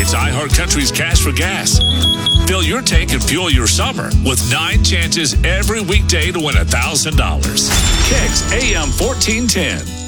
It's iHeartCountry's Cash for Gas. Fill your tank and fuel your summer with 9 chances every weekday to win $1,000. Kicks AM 1410.